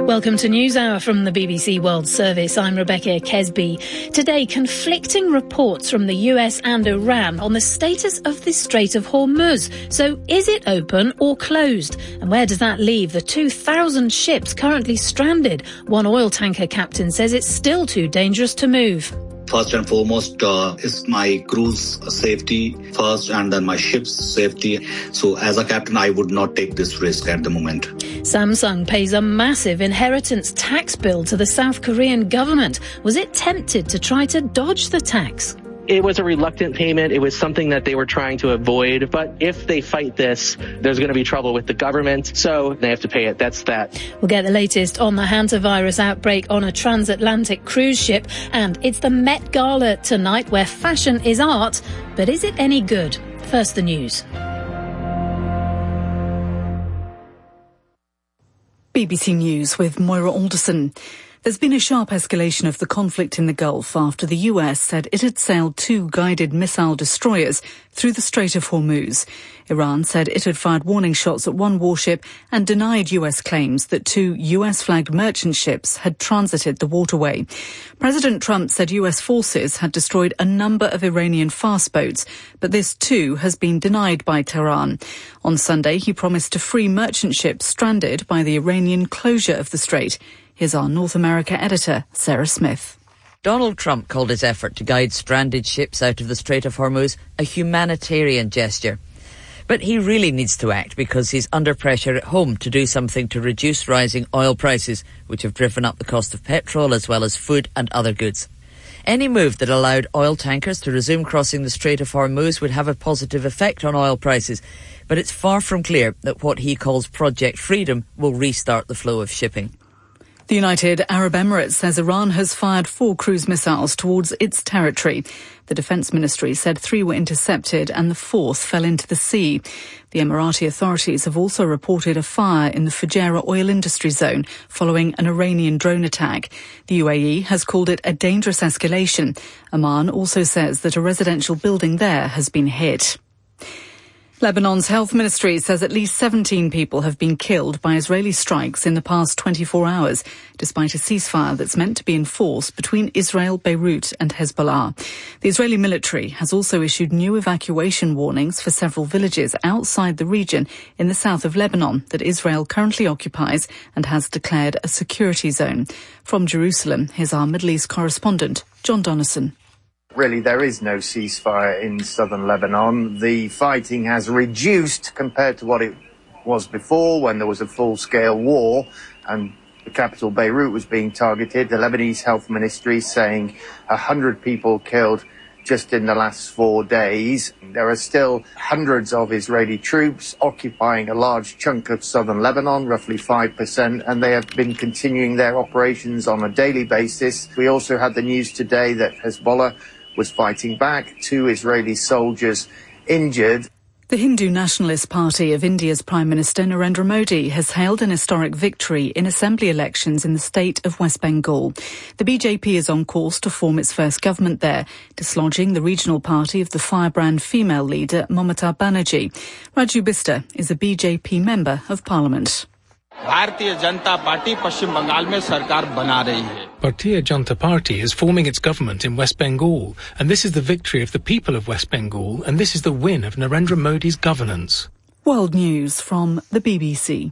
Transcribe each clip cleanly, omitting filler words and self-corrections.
Welcome to NewsHour from the BBC World Service. I'm Rebecca Kesby. Today, conflicting reports from the US and Iran on the status of the Strait of Hormuz. So, is it open or closed? And where does that leave the 2,000 ships currently stranded? One oil tanker captain says it's still too dangerous to move. First and foremost is my crew's safety first, and then my ship's safety. So as a captain, I would not take this risk at the moment. Samsung pays a massive inheritance tax bill to the South Korean government. Was it tempted to try to dodge the tax? It was a reluctant payment. It was something that they were trying to avoid. But if they fight this, there's going to be trouble with the government. So they have to pay it. That's that. We'll get the latest on the hantavirus outbreak on a transatlantic cruise ship. And it's the Met Gala tonight, where fashion is art. But is it any good? First, the news. BBC News with Moira Alderson. There's been a sharp escalation of the conflict in the Gulf after the US said it had sailed 2 guided missile destroyers through the Strait of Hormuz. Iran said it had fired warning shots at one warship and denied US claims that 2 US-flagged merchant ships had transited the waterway. President Trump said US forces had destroyed a number of Iranian fast boats, but this too has been denied by Tehran. On Sunday, he promised to free merchant ships stranded by the Iranian closure of the strait. Here's our North America editor, Sarah Smith. Donald Trump called his effort to guide stranded ships out of the Strait of Hormuz a humanitarian gesture. But he really needs to act because he's under pressure at home to do something to reduce rising oil prices, which have driven up the cost of petrol as well as food and other goods. Any move that allowed oil tankers to resume crossing the Strait of Hormuz would have a positive effect on oil prices, but it's far from clear that what he calls Project Freedom will restart the flow of shipping. The United Arab Emirates says Iran has fired 4 cruise missiles towards its territory. The Defence Ministry said 3 were intercepted and the 4th fell into the sea. The Emirati authorities have also reported a fire in the Fujairah oil industry zone following an Iranian drone attack. The UAE has called it a dangerous escalation. Oman also says that a residential building there has been hit. Lebanon's health ministry says at least 17 people have been killed by Israeli strikes in the past 24 hours, despite a ceasefire that's meant to be enforced between Israel, Beirut and Hezbollah. The Israeli military has also issued new evacuation warnings for several villages outside the region in the south of Lebanon that Israel currently occupies and has declared a security zone. From Jerusalem, here's our Middle East correspondent, John Donnison. Really, there is no ceasefire in southern Lebanon. The fighting has reduced compared to what it was before, when there was a full-scale war and the capital Beirut was being targeted. The Lebanese health ministry saying 100 people killed just in the last 4 days. There are still hundreds of Israeli troops occupying a large chunk of southern Lebanon, roughly 5%, and they have been continuing their operations on a daily basis. We also had the news today that Hezbollah was fighting back, 2 Israeli soldiers injured. The Hindu Nationalist Party of India's Prime Minister Narendra Modi has hailed an historic victory in assembly elections in the state of West Bengal. The BJP is on course to form its first government there, dislodging the regional party of the firebrand female leader Mamata Banerjee. Raju Bista is a BJP member of Parliament. Bharatiya Janata Party Paschim Bengal mein sarkar bana rahi hai. Bharatiya Janata Party is forming its government in West Bengal, and this is the victory of the people of West Bengal, and this is the win of Narendra Modi's governance. World News from the BBC.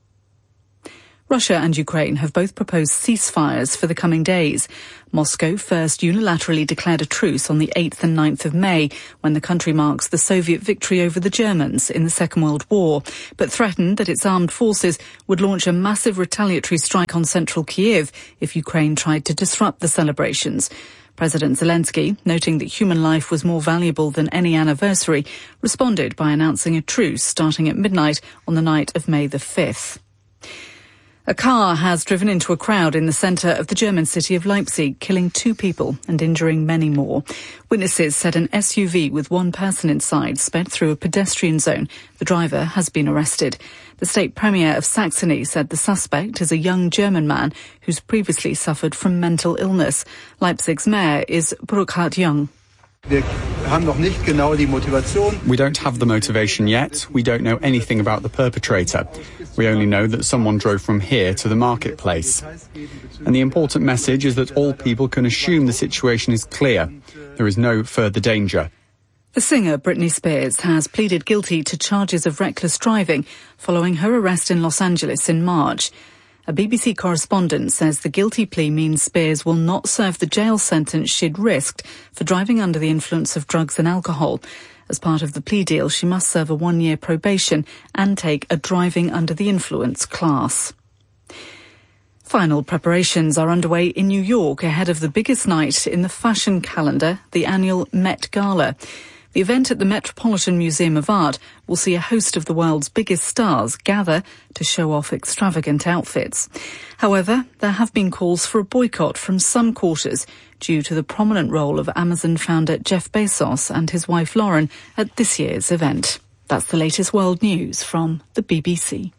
Russia and Ukraine have both proposed ceasefires for the coming days. Moscow first unilaterally declared a truce on the 8th and 9th of May, when the country marks the Soviet victory over the Germans in the Second World War, but threatened that its armed forces would launch a massive retaliatory strike on central Kyiv if Ukraine tried to disrupt the celebrations. President Zelensky, noting that human life was more valuable than any anniversary, responded by announcing a truce starting at midnight on the night of May the 5th. A car has driven into a crowd in the centre of the German city of Leipzig, killing 2 people and injuring many more. Witnesses said an SUV with 1 person inside sped through a pedestrian zone. The driver has been arrested. The state premier of Saxony said the suspect is a young German man who's previously suffered from mental illness. Leipzig's mayor is Burkhard Jung. We don't have the motivation yet. We don't know anything about the perpetrator. We only know that someone drove from here to the marketplace. And the important message is that all people can assume the situation is clear. There is no further danger. The singer Britney Spears has pleaded guilty to charges of reckless driving following her arrest in Los Angeles in March. A BBC correspondent says the guilty plea means Spears will not serve the jail sentence she'd risked for driving under the influence of drugs and alcohol. As part of the plea deal, she must serve a 1-year probation and take a driving under the influence class. Final preparations are underway in New York ahead of the biggest night in the fashion calendar, the annual Met Gala. The event at the Metropolitan Museum of Art will see a host of the world's biggest stars gather to show off extravagant outfits. However, there have been calls for a boycott from some quarters due to the prominent role of Amazon founder Jeff Bezos and his wife Lauren at this year's event. That's the latest world news from the BBC.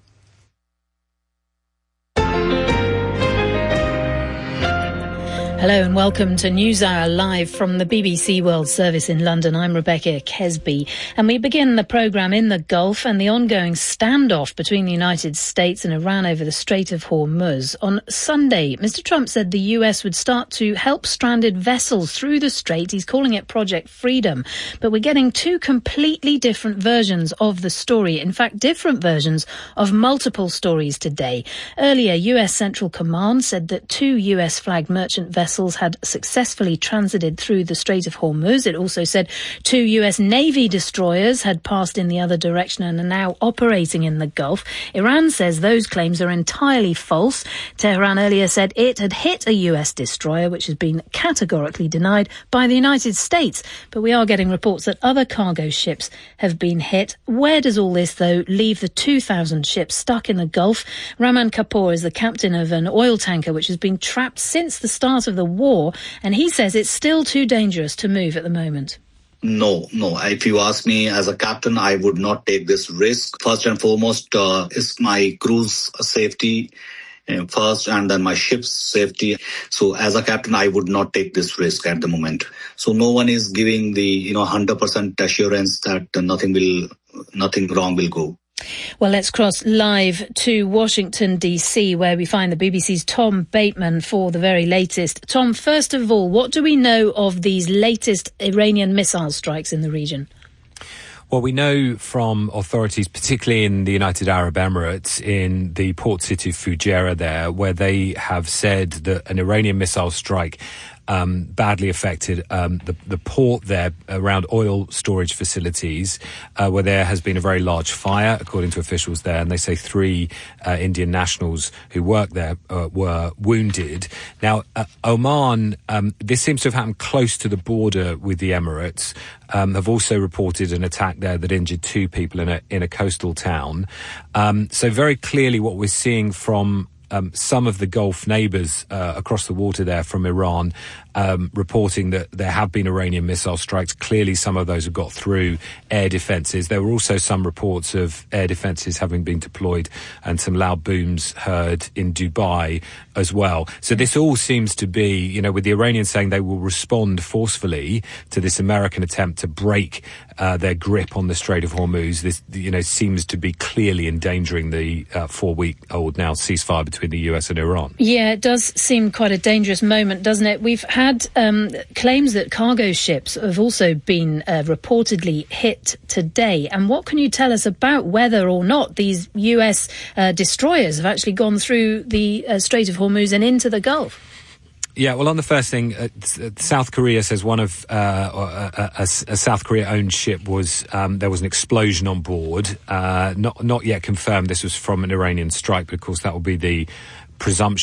Hello and welcome to NewsHour live from the BBC World Service in London. I'm Rebecca Kesby, and we begin the programme in the Gulf and the ongoing standoff between the United States and Iran over the Strait of Hormuz. On Sunday, Mr. Trump said the US would start to help stranded vessels through the strait. He's calling it Project Freedom. But we're getting two completely different versions of the story. In fact, different versions of multiple stories today. Earlier, US Central Command said that 2 US-flagged merchant vessels had successfully transited through the Strait of Hormuz. It also said 2 US Navy destroyers had passed in the other direction and are now operating in the Gulf. Iran says those claims are entirely false. Tehran earlier said it had hit a US destroyer, which has been categorically denied by the United States. But we are getting reports that other cargo ships have been hit. Where does all this, though, leave the 2,000 ships stuck in the Gulf? Rahman Kapoor is the captain of an oil tanker which has been trapped since the start of the war, and he says it's still too dangerous to move at the moment. No. If you ask me as a captain, I would not take this risk. First and foremost is my crew's safety first, and then my ship's safety. So as a captain, I would not take this risk at the moment. So no one is giving the 100% assurance that nothing wrong will go. Well, let's cross live to Washington, D.C., where we find the BBC's Tom Bateman for the very latest. Tom, first of all, what do we know of these latest Iranian missile strikes in the region? Well, we know from authorities, particularly in the United Arab Emirates, in the port city of Fujairah there, where they have said that an Iranian missile strike badly affected the port there around oil storage facilities, where there has been a very large fire, according to officials there, and they say 3 Indian nationals who work there were wounded. Now, Oman, this seems to have happened close to the border with the Emirates, have also reported an attack there that injured 2 people in a coastal town. So very clearly what we're seeing from some of the Gulf neighbours across the water there from Iran reporting that there have been Iranian missile strikes. Clearly some of those have got through air defences. There were also some reports of air defences having been deployed and some loud booms heard in Dubai as well. So this all seems to be, with the Iranians saying they will respond forcefully to this American attempt to break their grip on the Strait of Hormuz. This, seems to be clearly endangering the 4-week-old now ceasefire between the US and Iran. Yeah, it does seem quite a dangerous moment, doesn't it? We've had claims that cargo ships have also been reportedly hit today. And what can you tell us about whether or not these US destroyers have actually gone through the Strait of Hormuz and into the Gulf? Yeah, well, on the first thing, South Korea says one of a South Korea-owned ship was there was an explosion on board. Not yet confirmed this was from an Iranian strike, but of course that will be the presumption